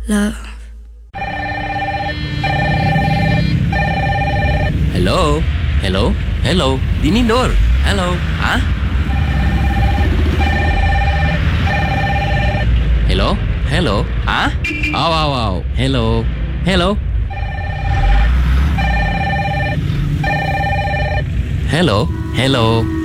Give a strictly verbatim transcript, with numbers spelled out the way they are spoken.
love. Hello? Hello? Hello? Dini Nur? Hello? Ha? Hello? Hello? Ha? Aw, aw, aw. Hello? Hello? Hello? Hello?